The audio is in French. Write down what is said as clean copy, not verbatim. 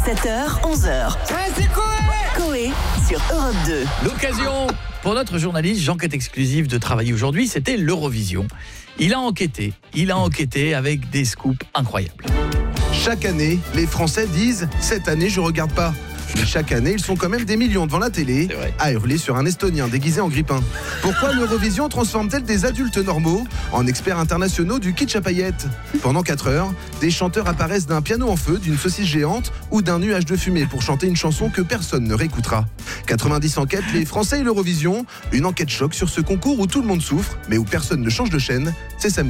7h, 11h. C'est Coé sur Europe 2. L'occasion pour notre journaliste Jean-Quête exclusif de travailler aujourd'hui, c'était l'Eurovision. Il a enquêté avec des scoops incroyables. Chaque année, les Français disent « Cette année, je regarde pas ». Mais chaque année, ils sont quand même des millions devant la télé à hurler sur un Estonien déguisé en grippin. Pourquoi l'Eurovision transforme-t-elle des adultes normaux en experts internationaux du kitsch à paillettes ? Pendant 4 heures, des chanteurs apparaissent d'un piano en feu, d'une saucisse géante ou d'un nuage de fumée pour chanter une chanson que personne ne réécoutera. 90 enquêtes, les Français et l'Eurovision, une enquête choc sur ce concours où tout le monde souffre, mais où personne ne change de chaîne. C'est samedi.